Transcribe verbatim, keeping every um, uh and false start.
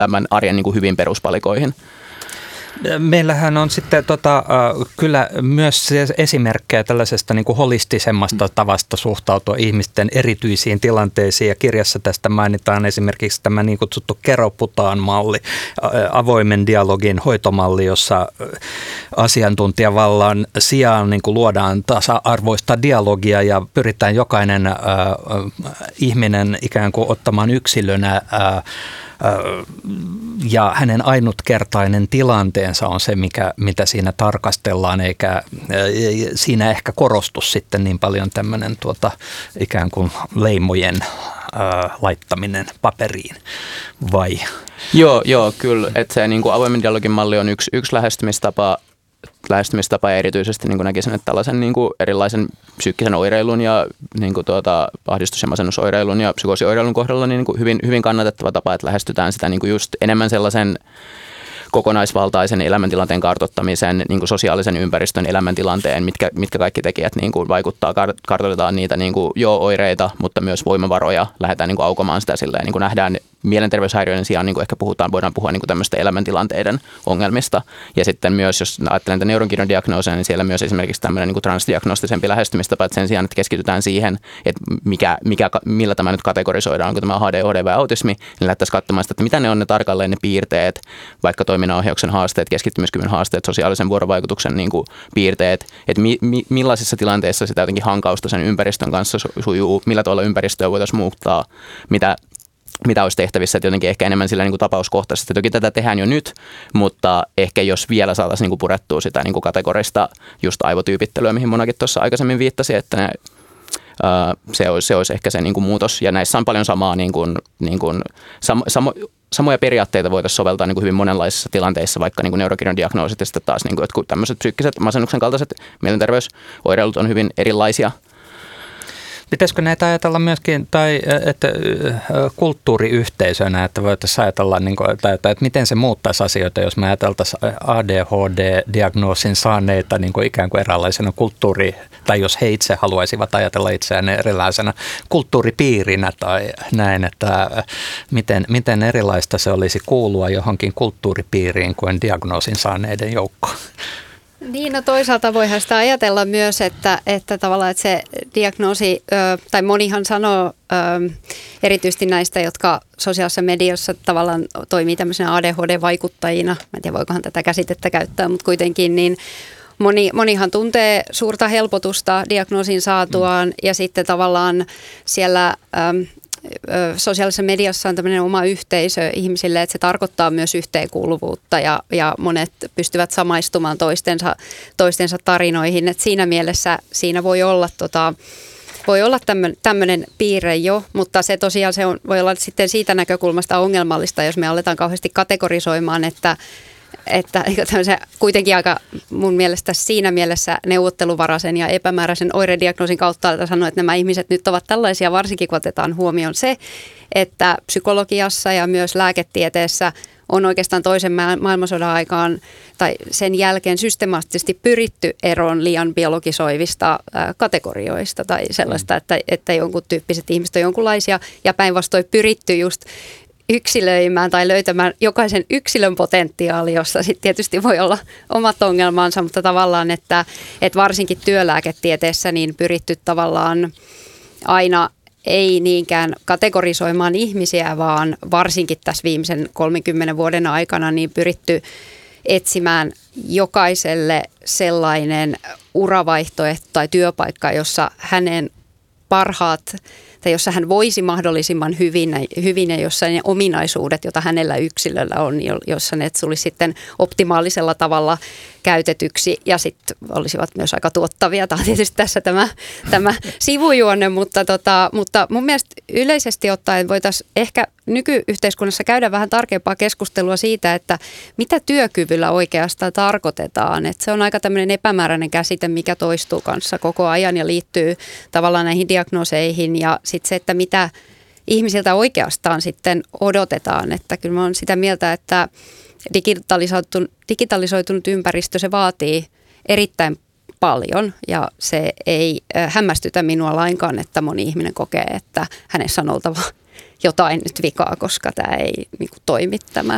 elämän arjen niin kuin hyvin peruspalikoihin. Meillähän on sitten tota, kyllä myös esimerkkejä tällaisesta niin kuin holistisemmasta tavasta suhtautua ihmisten erityisiin tilanteisiin. Ja kirjassa tästä mainitaan esimerkiksi tämä niin kutsuttu Keroputaan-malli, avoimen dialogin hoitomalli, jossa asiantuntijavallan sijaan niin kuin luodaan tasa-arvoista dialogia ja pyritään jokainen äh, ihminen ikään kuin ottamaan yksilönä äh, ja hänen ainutkertainen tilanteensa on se, mikä, mitä siinä tarkastellaan, eikä siinä ehkä korostu sitten niin paljon tämmöinen tuota, ikään kuin leimojen ää, laittaminen paperiin, vai? Joo, joo kyllä. Että se niin kuin avoimen dialogin malli on yksi, yksi lähestymistapa, lähestymistapa ja erityisesti niin kuin näkisin, että tällaisen niin kuin erilaisen psyykkisen oireilun ja niin kuin tuota, ahdistus- ja masennusoireilun ja psykoosioireilun kohdalla niin kuin hyvin, hyvin kannatettava tapa, että lähestytään sitä niin kuin just enemmän sellaisen kokonaisvaltaisen elämäntilanteen kartoittamisen, niin kuin sosiaalisen ympäristön elämäntilanteen, mitkä, mitkä kaikki tekijät niin kuin vaikuttaa, kartoitetaan niitä niin kuin joo oireita, mutta myös voimavaroja, lähdetään niin kuin aukomaan sitä silleen, niin kuin nähdään mielenterveyshäiriöiden sijaan niin kuin ehkä puhutaan, voidaan puhua niin kuin tämmöistä elämäntilanteiden ongelmista. Ja sitten myös, jos ajattelen tätä neuronkirjon diagnoosia, niin siellä myös esimerkiksi tämmöinen niin kuin transdiagnostisempi lähestymistapa, että sen sijaan, että keskitytään siihen, että mikä, mikä, millä tämä nyt kategorisoidaan, onko tämä A D H D vai autismi, niin lähdettäisiin katsomaan sitä, että mitä ne on ne tarkalleen ne piirteet, vaikka toiminnanohjauksen haasteet, keskittymiskyvyn haasteet, sosiaalisen vuorovaikutuksen niin kuin piirteet, että mi, mi, millaisissa tilanteissa sitä jotenkin hankausta sen ympäristön kanssa sujuu, millä tavalla ympäristöä voitaisiin muuttaa, mitä mitä olisi tehtävissä, että jotenkin ehkä enemmän sillä niin kuin tapauskohtaisesti. Toki tätä tehdään jo nyt, mutta ehkä jos vielä saataisiin niin kuin purettua sitä niin kuin kategorista just aivotyypittelyä, mihin Monakin tuossa aikaisemmin viittasi, että ne, ää, se, olisi, se olisi ehkä se niin kuin muutos. Ja näissä on paljon samaa, niin kuin, niin kuin, sam, samo, samoja periaatteita voitaisiin soveltaa niin kuin hyvin monenlaisissa tilanteissa, vaikka niin kuin neurokirjon diagnoosit ja sitten taas niin kuin, että tämmöiset psyykkiset masennuksen kaltaiset mielenterveysoireilut on hyvin erilaisia. Pitäisikö näitä ajatella myöskin tai että kulttuuriyhteisönä, että voitaisiin ajatella, niin kuin, että, että miten se muuttaisi asioita, jos me ajateltaisiin A D H D-diagnoosin saaneita niin kuin ikään kuin eräänlaisena kulttuuri, tai jos he itse haluaisivat ajatella itseään erilaisena kulttuuripiirinä tai näin, että miten, miten erilaista se olisi kuulua johonkin kulttuuripiiriin kuin diagnoosin saaneiden joukkoon. Niin, no toisaalta voihan sitä ajatella myös, että, että tavallaan että se diagnoosi, tai monihan sanoo erityisesti näistä, jotka sosiaalisessa mediassa tavallaan toimii tämmöisenä A D H D-vaikuttajina, mä en tiedä voikohan tätä käsitettä käyttää, mutta kuitenkin niin moni, monihan tuntee suurta helpotusta diagnoosin saatuaan mm. ja sitten tavallaan siellä sosiaalisessa mediassa on tämmöinen oma yhteisö ihmisille, että se tarkoittaa myös yhteenkuuluvuutta ja, ja monet pystyvät samaistumaan toistensa, toistensa tarinoihin. Et siinä mielessä siinä voi olla, tota, voi olla tämmöinen piirre jo, mutta se tosiaan se on, voi olla sitten siitä näkökulmasta ongelmallista, jos me aletaan kauheasti kategorisoimaan, että Että kuitenkin aika mun mielestä siinä mielessä neuvotteluvaraisen ja epämääräisen oirediagnoosin kautta sanoa, että nämä ihmiset nyt ovat tällaisia, varsinkin kun otetaan huomioon se, että psykologiassa ja myös lääketieteessä on oikeastaan toisen maailmansodan aikaan tai sen jälkeen systemaattisesti pyritty eroon liian biologisoivista kategorioista tai sellaista, että, että jonkun tyyppiset ihmiset on jonkunlaisia ja päinvastoin pyritty just yksilöimään tai löytämään jokaisen yksilön potentiaali, jossa sitten tietysti voi olla omat ongelmansa, mutta tavallaan, että, että varsinkin työlääketieteessä niin pyritty tavallaan aina ei niinkään kategorisoimaan ihmisiä, vaan varsinkin tässä viimeisen kolmenkymmenen vuoden aikana niin pyritty etsimään jokaiselle sellainen uravaihtoehto tai työpaikka, jossa hänen parhaat tai jossa hän voisi mahdollisimman hyvin, hyvin ja jossa ne ominaisuudet, joita hänellä yksilöllä on, jossa ne tulisi sitten optimaalisella tavalla käytetyksi ja sitten olisivat myös aika tuottavia. Tämä on tietysti tässä tämä, tämä sivujuonne, mutta, tota, mutta mun mielestä yleisesti ottaen voitaisiin ehkä nykyyhteiskunnassa käydä vähän tarkempaa keskustelua siitä, että mitä työkyvyllä oikeastaan tarkoitetaan. Että se on aika tämmöinen epämääräinen käsite, mikä toistuu kanssa koko ajan ja liittyy tavallaan näihin diagnooseihin ja sitten se, että mitä ihmisiltä oikeastaan sitten odotetaan. Että kyllä mä oon sitä mieltä, että digitalisoitunut, digitalisoitunut ympäristö, se vaatii erittäin paljon ja se ei hämmästytä minua lainkaan, että moni ihminen kokee, että hänessä on oltava jotain nyt vikaa, koska tämä ei niin kuin, toimi tämä